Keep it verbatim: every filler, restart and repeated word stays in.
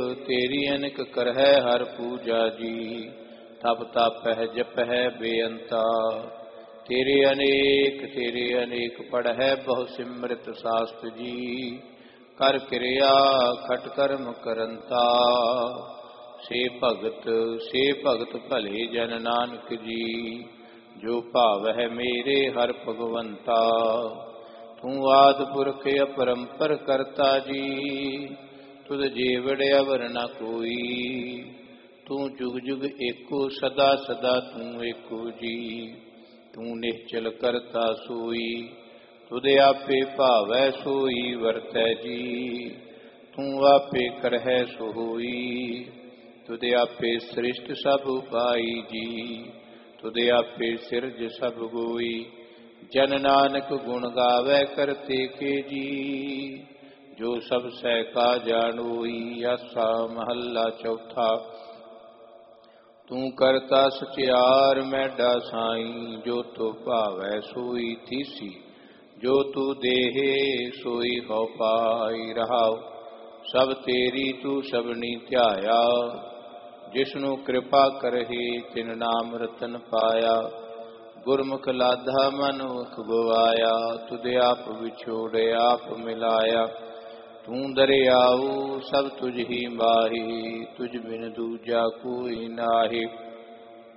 तेरी अनिक करहै हर पूजा जी। तप तपह जपह बेअंता तेरे अनेक तेरे अनेक पढ़ै बहु सिमृत शास्त्र जी। कर क्रिया खट कर्म करंता से भगत से भगत भले जन नानक जी। जो भावै मेरे हर भगवंता तू आद पुरख अपरंपर करता जी। तुद जेवड़ अवर न कोई तू जुग जुग एको सदा सदा तू एको जी। तू निश्चल करता सोई तुद आपे भावै सोई वरतै जी। तू आपे करहै सो होई तुद आपे सृष्ट सब उपाई जी। तुद आपे सिरज सब गोई जन नानक गुण गावै करते के जी। जो सब सै का जानोई आसा महला चौथा। तू करता सचियार मैडा साई जो तो भावै सोई तीसी। जो तू देहे सोई हो पाई रहाओ सब तेरी तू सबनी ध्याया। जिसनु कृपा करही तिन नाम रतन पाया। गुरमुख लाधा मनुख गवाया तुद आप विछोड़े आप मिलाया। तू दरियाऊ सब तुझ ही माही तुझ बिन दूजा कोई नाहि।